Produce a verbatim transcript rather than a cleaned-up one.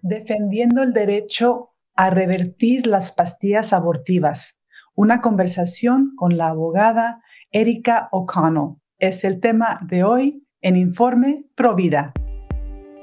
Defendiendo el derecho a revertir las pastillas abortivas. Una conversación con la abogada Erika O'Connell es el tema de hoy en Informe Provida.